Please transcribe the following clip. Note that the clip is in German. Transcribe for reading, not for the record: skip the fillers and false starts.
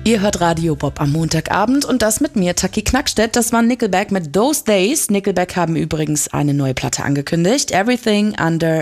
Ihr hört Radio Bob am Montagabend und das mit mir, Taki Knackstedt. Das war Nickelback mit Those Days. Nickelback haben übrigens eine neue Platte angekündigt. Everything Under